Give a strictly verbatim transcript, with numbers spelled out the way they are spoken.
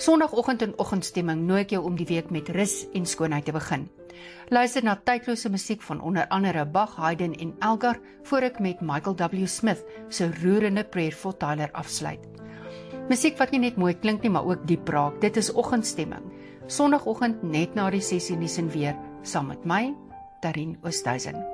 Sondagoggend en oggendstemming nooi ek jou om die week met rus en skoonheid te begin. Luister na tydlose musiek van onder andere Bach, Haydn en Elgar, voor ek met Michael W. Smith se roerende Prayerful Tyler afsluit. Musiek wat nie net mooi klink nie, maar ook diep raak. Dit is oggendstemming. Sondagoggend net na die sessie nuus en weer, saam met my, Darien Oosthuizen.